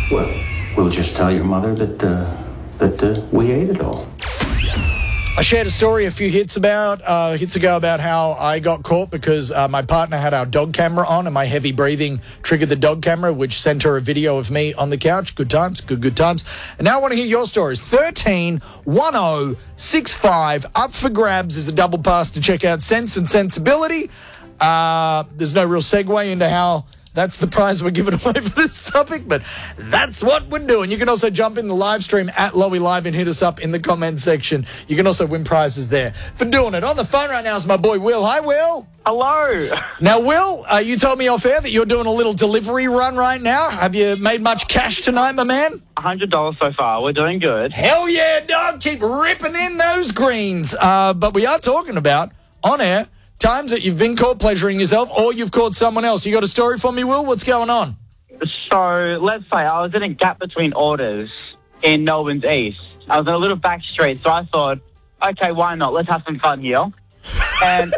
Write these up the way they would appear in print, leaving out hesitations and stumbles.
Well, we'll just tell your mother that we ate it all. I shared a story a few hits ago about how I got caught because my partner had our dog camera on and my heavy breathing triggered the dog camera, which sent her a video of me on the couch. Good times, good times. And now I want to hear your stories. 131065 up for grabs is a double pass to check out Sense and Sensibility. There's no real segue into how that's the prize we're giving away for this topic, but that's what we're doing. You can also jump in the live stream at Lowy Live and hit us up in the comment section. You can also win prizes there for doing it. On the phone right now is my boy Will. Hi, Will. Hello. Now, Will, you told me off air that you're doing a little delivery run right now. Have you made much cash tonight, my man? $100 so far. We're doing good. Hell yeah, dog. Keep ripping in those greens. But we are talking about, on air, times that you've been caught pleasuring yourself or you've caught someone else. You got a story for me, Will? What's going on? So, let's say I was in a gap between orders in Melbourne's East. I was in a little back street, so I thought, okay, why not? Let's have some fun here. And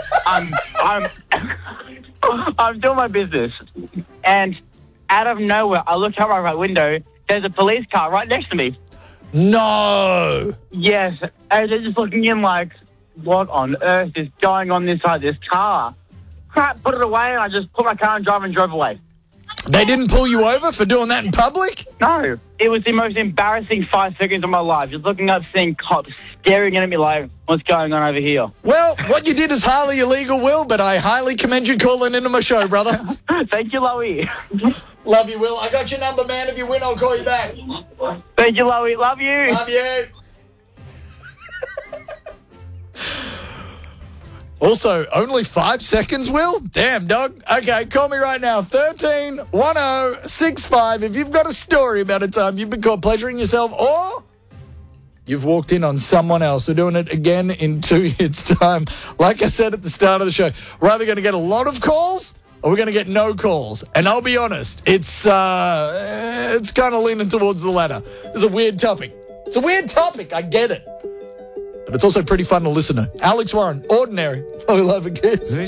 I'm doing my business. And out of nowhere, I look out my right window, there's a police car right next to me. No. Yes. And they're just looking in like, what on earth is going on this side of this car? Crap, put it away, and I just put my car in drive and drove away. They didn't pull you over for doing that in public? No. It was the most embarrassing 5 seconds of my life. Just looking up, seeing cops staring at me like, what's going on over here? Well, what you did is highly illegal, Will, but I highly commend you calling into my show, brother. Thank you, Lowy. Love you, Will. I got your number, man. If you win, I'll call you back. Thank you, Lowy. Love you. Love you. Also, only 5 seconds, Will? Damn, dog. Okay, call me right now. 131065. If you've got a story about a time you've been caught pleasuring yourself or you've walked in on someone else. We're doing it again in 2 hits' time. Like I said at the start of the show, we're either going to get a lot of calls or we're going to get no calls. And I'll be honest, it's kind of leaning towards the latter. It's a weird topic. It's a weird topic. I get it. But it's also pretty fun to listen to. Alex Warren, Ordinary. I love it, kids.